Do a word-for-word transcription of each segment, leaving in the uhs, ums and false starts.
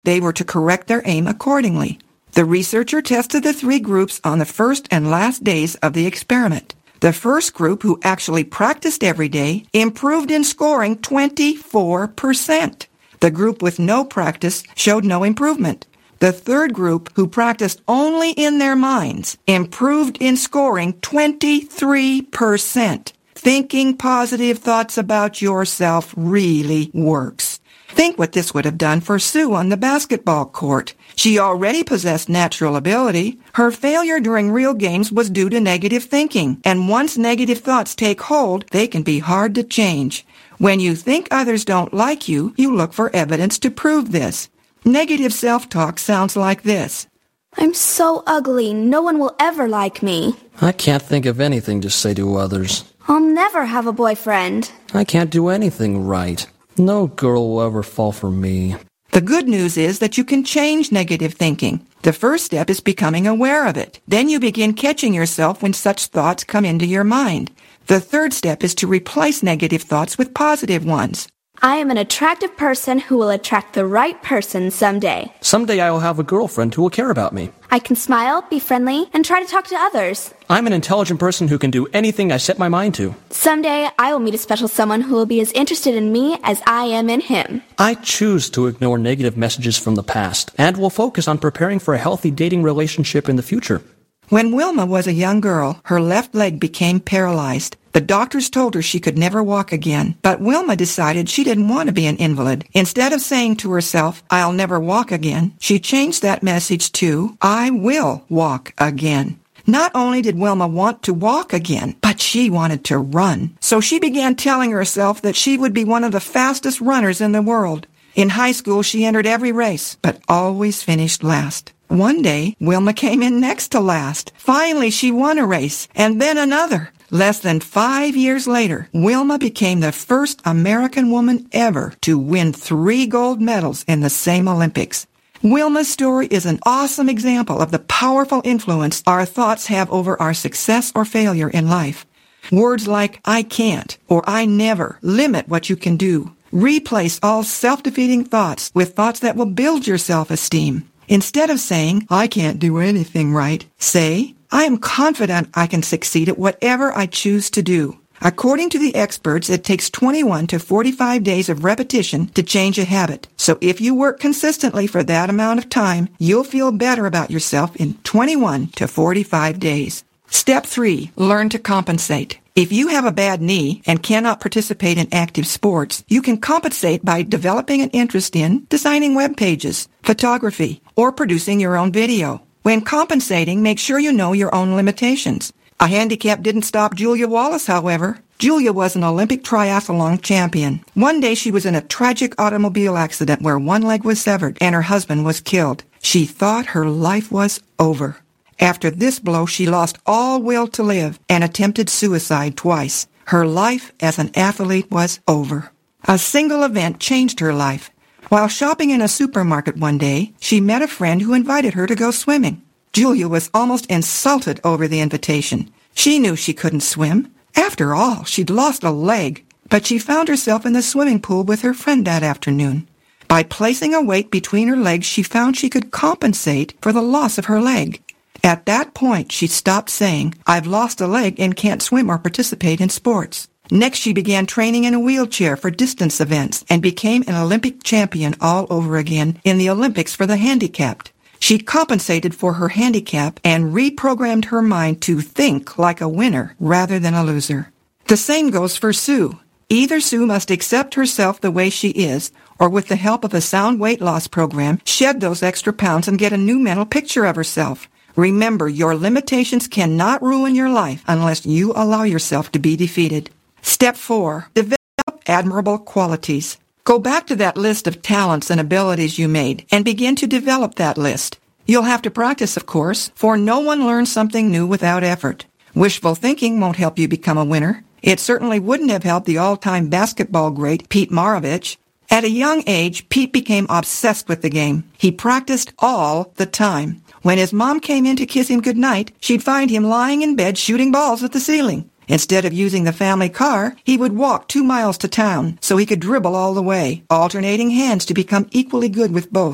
they were to correct their aim accordingly. The researcher tested the three groups on the first and last days of the experiment. The first group, who actually practiced every day, improved in scoring twenty-four percent. The group with no practice showed no improvement. The third group, who practiced only in their minds, improved in scoring twenty-three percent. Thinking positive thoughts about yourself really works. Think what this would have done for Sue on the basketball court. She already possessed natural ability. Her failure during real games was due to negative thinking, and once negative thoughts take hold, they can be hard to change. When you think others don't like you, you look for evidence to prove this. Negative self-talk sounds like this. I'm so ugly, no one will ever like me. I can't think of anything to say to others. I'll never have a boyfriend. I can't do anything right. No girl will ever fall for me. The good news is that you can change negative thinking. The first step is becoming aware of it. Then you begin catching yourself when such thoughts come into your mind. The third step is to replace negative thoughts with positive ones. I am an attractive person who will attract the right person someday. Someday I will have a girlfriend who will care about me. I can smile, be friendly, and try to talk to others. I'm an intelligent person who can do anything I set my mind to. Someday I will meet a special someone who will be as interested in me as I am in him. I choose to ignore negative messages from the past and will focus on preparing for a healthy dating relationship in the future. When Wilma was a young girl, her left leg became paralyzed. The doctors told her she could never walk again, but Wilma decided she didn't want to be an invalid. Instead of saying to herself, I'll never walk again, she changed that message to, I will walk again. Not only did Wilma want to walk again, but she wanted to run. So she began telling herself that she would be one of the fastest runners in the world. In high school, she entered every race, but always finished last. One day, Wilma came in next to last. Finally, she won a race, and then another. Less than five years later, Wilma became the first American woman ever to win three gold medals in the same Olympics. Wilma's story is an awesome example of the powerful influence our thoughts have over our success or failure in life. Words like, I can't, or I never, limit what you can do. Replace all self-defeating thoughts with thoughts that will build your self-esteem. Instead of saying, I can't do anything right, say, I am confident I can succeed at whatever I choose to do. According to the experts, it takes twenty-one to forty-five days of repetition to change a habit. So if you work consistently for that amount of time, you'll feel better about yourself in twenty-one to forty-five days. Step three, learn to compensate. If you have a bad knee and cannot participate in active sports, you can compensate by developing an interest in designing web pages, photography, or producing your own video. When compensating, make sure you know your own limitations. A handicap didn't stop Julia Wallace, however. Julia was an Olympic triathlon champion. One day she was in a tragic automobile accident where one leg was severed and her husband was killed. She thought her life was over. After this blow, she lost all will to live and attempted suicide twice. Her life as an athlete was over. A single event changed her life. While shopping in a supermarket one day, she met a friend who invited her to go swimming. Julia was almost insulted over the invitation. She knew she couldn't swim. After all, she'd lost a leg. But she found herself in the swimming pool with her friend that afternoon. By placing a weight between her legs, she found she could compensate for the loss of her leg. At that point, she stopped saying, I've lost a leg and can't swim or participate in sports. Next, she began training in a wheelchair for distance events and became an Olympic champion all over again in the Olympics for the handicapped. She compensated for her handicap and reprogrammed her mind to think like a winner rather than a loser. The same goes for Sue. Either Sue must accept herself the way she is, or with the help of a sound weight loss program, shed those extra pounds and get a new mental picture of herself. Remember, your limitations cannot ruin your life unless you allow yourself to be defeated. Step four, develop admirable qualities. Go back to that list of talents and abilities you made and begin to develop that list. You'll have to practice, of course, for no one learns something new without effort. Wishful thinking won't help you become a winner. It certainly wouldn't have helped the all-time basketball great Pete Maravich. At a young age, Pete became obsessed with the game. He practiced all the time. When his mom came in to kiss him goodnight, she'd find him lying in bed shooting balls at the ceiling. Instead of using the family car, he would walk two miles to town so he could dribble all the way, alternating hands to become equally good with both.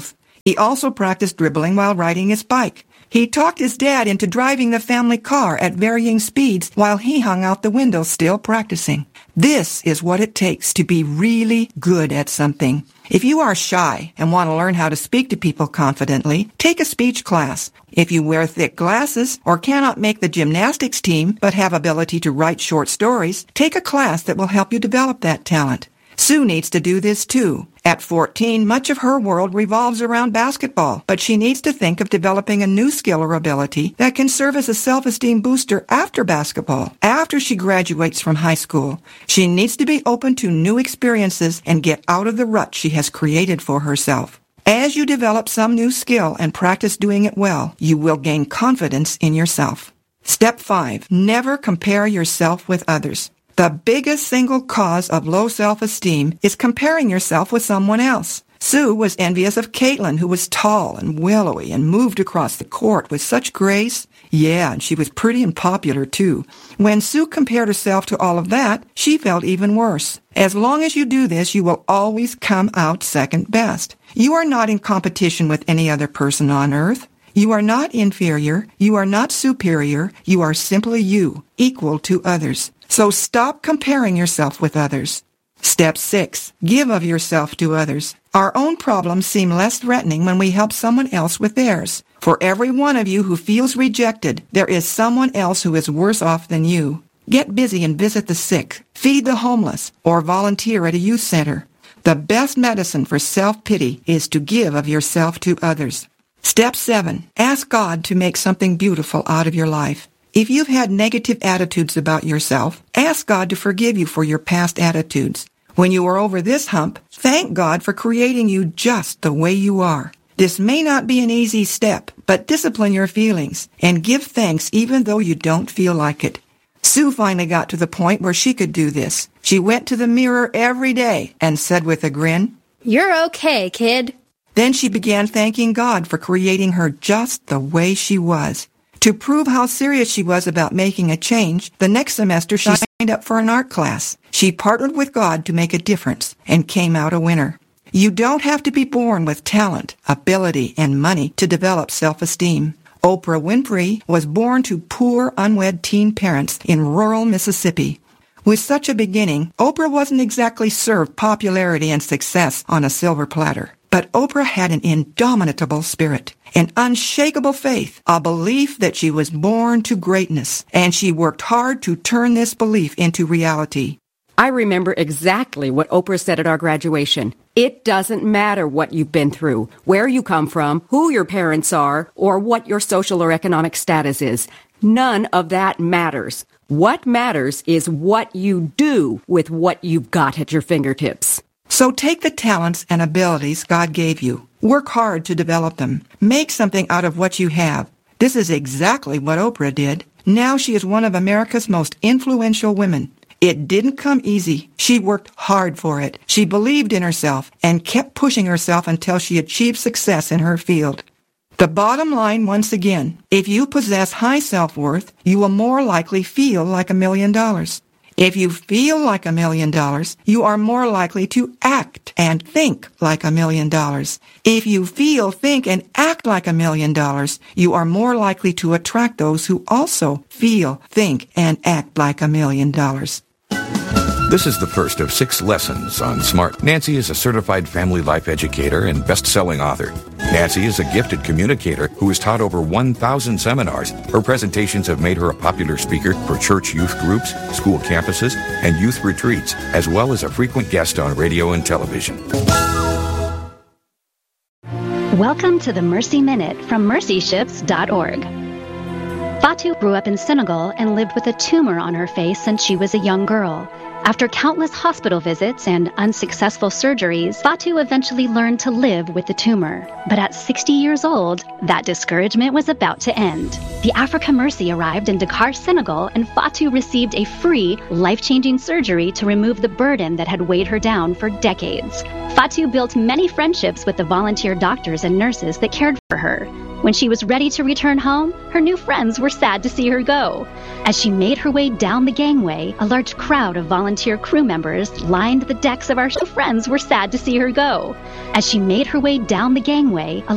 He also practiced dribbling while riding his bike. He talked his dad into driving the family car at varying speeds while he hung out the window still practicing. This is what it takes to be really good at something. If you are shy and want to learn how to speak to people confidently, take a speech class. If you wear thick glasses or cannot make the gymnastics team but have ability to write short stories, take a class that will help you develop that talent. Sue needs to do this too. At fourteen, much of her world revolves around basketball, but she needs to think of developing a new skill or ability that can serve as a self-esteem booster after basketball, after she graduates from high school. She needs to be open to new experiences and get out of the rut she has created for herself. As you develop some new skill and practice doing it well, you will gain confidence in yourself. Step five, never compare yourself with others. The biggest single cause of low self-esteem is comparing yourself with someone else. Sue was envious of Caitlin, who was tall and willowy and moved across the court with such grace. Yeah, and she was pretty and popular, too. When Sue compared herself to all of that, she felt even worse. As long as you do this, you will always come out second best. You are not in competition with any other person on earth. You are not inferior. You are not superior. You are simply you, equal to others. So stop comparing yourself with others. Step six, give of yourself to others. Our own problems seem less threatening when we help someone else with theirs. For every one of you who feels rejected, there is someone else who is worse off than you. Get busy and visit the sick, feed the homeless, or volunteer at a youth center. The best medicine for self-pity is to give of yourself to others. Step seven, ask God to make something beautiful out of your life. If you've had negative attitudes about yourself, ask God to forgive you for your past attitudes. When you are over this hump, thank God for creating you just the way you are. This may not be an easy step, but discipline your feelings and give thanks even though you don't feel like it. Sue finally got to the point where she could do this. She went to the mirror every day and said with a grin, "You're okay, kid." Then she began thanking God for creating her just the way she was. To prove how serious she was about making a change, the next semester she signed up for an art class. She partnered with God to make a difference and came out a winner. You don't have to be born with talent, ability, and money to develop self-esteem. Oprah Winfrey was born to poor, unwed teen parents in rural Mississippi. With such a beginning, Oprah wasn't exactly served popularity and success on a silver platter. But Oprah had an indomitable spirit, an unshakable faith, a belief that she was born to greatness, and she worked hard to turn this belief into reality. I remember exactly what Oprah said at our graduation. It doesn't matter what you've been through, where you come from, who your parents are, or what your social or economic status is. None of that matters. What matters is what you do with what you've got at your fingertips. So take the talents and abilities God gave you. Work hard to develop them. Make something out of what you have. This is exactly what Oprah did. Now she is one of America's most influential women. It didn't come easy. She worked hard for it. She believed in herself and kept pushing herself until she achieved success in her field. The bottom line, once again, if you possess high self-worth, you will more likely feel like a million dollars. If you feel like a million dollars, you are more likely to act and think like a million dollars. If you feel, think, and act like a million dollars, you are more likely to attract those who also feel, think, and act like a million dollars. This is the first of six lessons on SMART. Nancy is a certified family life educator and best-selling author. Nancy is a gifted communicator who has taught over one thousand seminars. Her presentations have made her a popular speaker for church youth groups, school campuses, and youth retreats, as well as a frequent guest on radio and television. Welcome to the Mercy Minute from mercy ships dot org. Fatu grew up in Senegal and lived with a tumor on her face since she was a young girl. After countless hospital visits and unsuccessful surgeries, Fatu eventually learned to live with the tumor. But at sixty years old, that discouragement was about to end. The Africa Mercy arrived in Dakar, Senegal, and Fatu received a free, life-changing surgery to remove the burden that had weighed her down for decades. Fatu built many friendships with the volunteer doctors and nurses that cared for her. When she was ready to return home, her new friends were sad to see her go. As she made her way down the gangway, a large crowd of volunteer crew members lined the decks of our friends were sad to see her go. As she made her way down the gangway, a